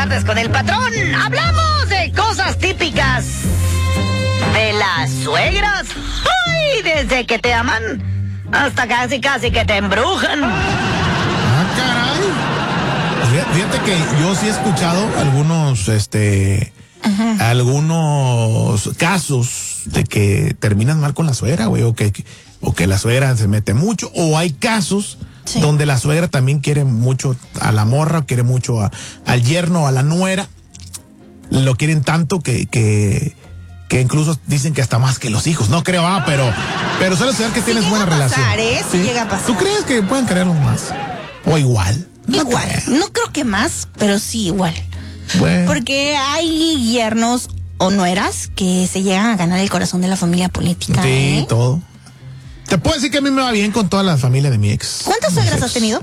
tardes con el patrón. Hablamos de cosas típicas de las suegras. ¡Ay! Desde que te aman hasta casi que te embrujan. Ah, caray. Fíjate que yo sí he escuchado algunos casos de que terminan mal con la suegra, güey, o que la suegra se mete mucho, o hay casos donde la suegra también quiere mucho a la morra, quiere mucho al yerno, a la nuera. Lo quieren tanto que incluso dicen que hasta más que los hijos. No creo, pero suele ser que tienes buena relación. Sí llega a pasar. ¿Tú crees que pueden quererlos más? ¿O igual? Igual. No creo que más, pero sí igual. Bueno. Porque hay yernos o nueras que se llegan a ganar el corazón de la familia política. Sí, todo. Te puedo decir que a mí me va bien con toda la familia de mi ex. ¿Cuántas suegras has tenido?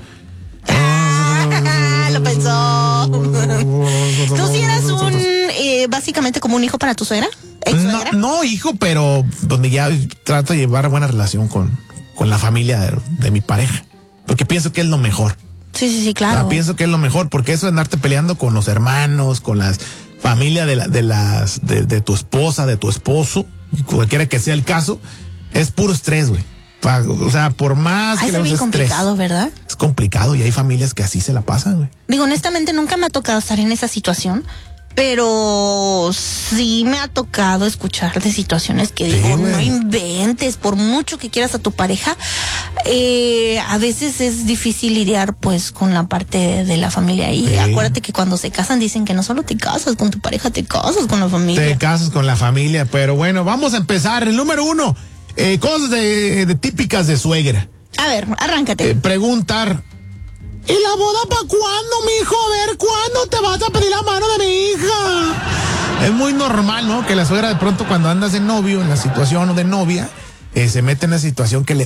Lo pensó. ¿Tú sí eras básicamente como un hijo para tu suegra? ¿Ex-suegra? No, hijo, pero donde ya trato de llevar buena relación con la familia de mi pareja. Porque pienso que es lo mejor. Sí, claro. Pienso que es lo mejor, porque eso de andarte peleando con los hermanos, con las familias de tu esposa, de tu esposo, cualquiera que sea el caso, es puro estrés, güey. O sea, por más que es muy complicado, ¿verdad? Es complicado y hay familias que así se la pasan, güey. Digo, honestamente nunca me ha tocado estar en esa situación, pero sí me ha tocado escuchar de situaciones que digo, no inventes, por mucho que quieras a tu pareja, a veces es difícil lidiar pues con la parte de la familia. Y acuérdate que cuando se casan dicen que no solo te casas con tu pareja, te casas con la familia. Te casas con la familia, pero bueno, vamos a empezar. El número 1, cosas de típicas de suegra. A ver, arráncate. Preguntar: ¿y la boda para cuándo, mijo? A ver, ¿cuándo te vas a pedir la mano de mi hija? Es muy normal, ¿no? Que la suegra de pronto cuando andas de novio, en la situación o de novia, se mete en una situación que le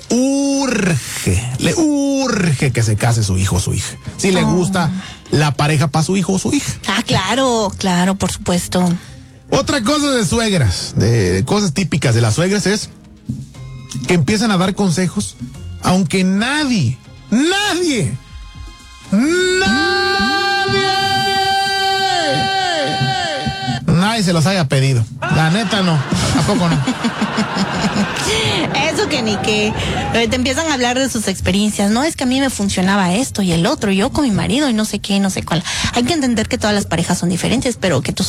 urge que se case su hijo o su hija. Si le gusta la pareja para su hijo o su hija. Ah, claro, por supuesto. Otra cosa de suegras, de cosas típicas de las suegras es que empiezan a dar consejos, aunque nadie se los haya pedido. La neta no, tampoco no. Eso que ni que te empiezan a hablar de sus experiencias. No, es que a mí me funcionaba esto y el otro, yo con mi marido y no sé qué, no sé cuál. Hay que entender que todas las parejas son diferentes, pero que tus